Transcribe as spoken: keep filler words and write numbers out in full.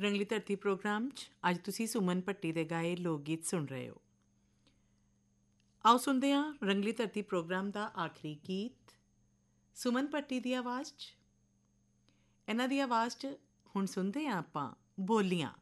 ਰੰਗਲੀ ਧਰਤੀ ਪ੍ਰੋਗਰਾਮ 'ਚ ਅੱਜ ਤੁਸੀਂ ਸੁਮਨ ਭੱਟੀ ਦੇ ਗਾਏ ਲੋਕ ਗੀਤ ਸੁਣ ਰਹੇ ਹੋ। ਆਓ ਸੁਣਦੇ ਹਾਂ ਰੰਗਲੀ ਧਰਤੀ ਪ੍ਰੋਗਰਾਮ ਦਾ ਆਖਰੀ ਗੀਤ ਸੁਮਨ ਭੱਟੀ ਦੀ ਆਵਾਜ਼ 'ਚ। ਇਹਨਾਂ ਦੀ ਆਵਾਜ਼ 'ਚ ਹੁਣ ਸੁਣਦੇ ਹਾਂ ਆਪਾਂ ਬੋਲੀਆਂ।